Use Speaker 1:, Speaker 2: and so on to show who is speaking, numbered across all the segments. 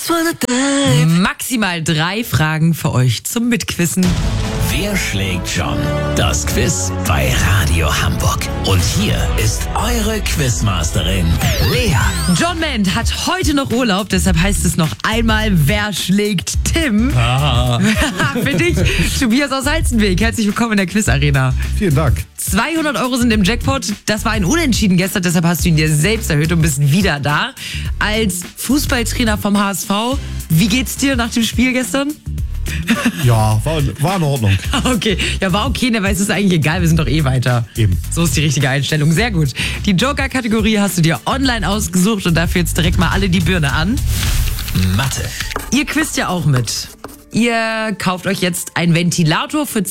Speaker 1: Maximal 3 Fragen für euch zum Mitquissen.
Speaker 2: Wer schlägt John? Das Quiz bei Radio Hamburg. Und hier ist eure Quizmasterin, Lea.
Speaker 1: John Ment hat heute noch Urlaub, deshalb heißt es noch einmal, wer schlägt Tim? Für dich, Tobias aus Halstenweg. Herzlich willkommen in der Quiz-Arena.
Speaker 3: Vielen Dank.
Speaker 1: 200 € sind im Jackpot. Das war ein Unentschieden gestern, deshalb hast du ihn dir selbst erhöht und bist wieder da. Als Fußballtrainer vom HSV, wie geht's dir nach dem Spiel gestern?
Speaker 3: Ja, war in Ordnung.
Speaker 1: Okay, ja, war okay, ne, weil es ist eigentlich egal, wir sind doch eh weiter.
Speaker 3: Eben.
Speaker 1: So ist die richtige Einstellung, sehr gut. Die Joker-Kategorie hast du dir online ausgesucht und dafür jetzt direkt mal alle die Birne an.
Speaker 2: Mathe.
Speaker 1: Ihr quizt ja auch mit. Ihr kauft euch jetzt einen Ventilator für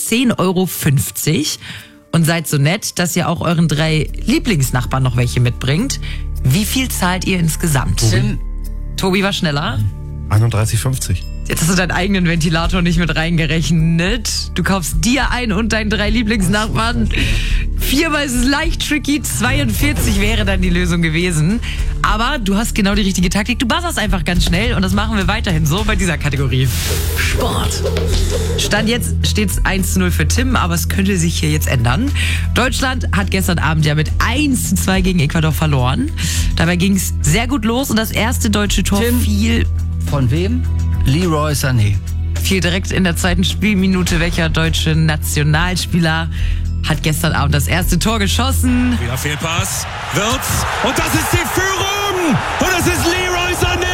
Speaker 1: 10,50 € und seid so nett, dass ihr auch euren 3 Lieblingsnachbarn noch welche mitbringt. Wie viel zahlt ihr insgesamt? Tobi war schneller.
Speaker 3: 31,50.
Speaker 1: Jetzt hast du deinen eigenen Ventilator nicht mit reingerechnet. Du kaufst dir einen und deinen 3 Lieblingsnachbarn. 4-mal ist es leicht tricky. 42 wäre dann die Lösung gewesen. Aber du hast genau die richtige Taktik. Du buzzerst einfach ganz schnell und das machen wir weiterhin so bei dieser Kategorie.
Speaker 2: Sport.
Speaker 1: Stand jetzt steht's 1:0 für Tim, aber es könnte sich hier jetzt ändern. Deutschland hat gestern Abend ja mit 1:2 gegen Ecuador verloren. Dabei ging's sehr gut los und das erste deutsche Tor fiel...
Speaker 4: Von wem? Leroy Sané.
Speaker 1: Fiel direkt in der zweiten Spielminute. Welcher deutsche Nationalspieler hat gestern Abend das erste Tor geschossen?
Speaker 5: Wieder Fehlpass. Wirtz. Und das ist die Führung. Und das ist Leroy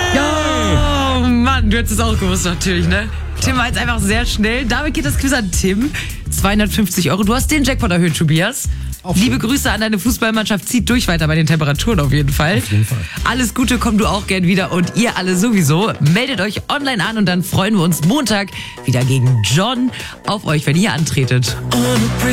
Speaker 5: Sané.
Speaker 1: Oh Mann, du hättest es auch gewusst natürlich, ne? Tim war jetzt einfach sehr schnell. Damit geht das Quiz an Tim. 250 €. Du hast den Jackpot erhöht, Tobias. Liebe Grüße an deine Fußballmannschaft. Zieht durch weiter bei den Temperaturen auf jeden Fall.
Speaker 3: Auf jeden Fall.
Speaker 1: Alles Gute, komm du auch gern wieder und ihr alle sowieso. Meldet euch online an und dann freuen wir uns Montag wieder gegen John auf euch, wenn ihr antretet.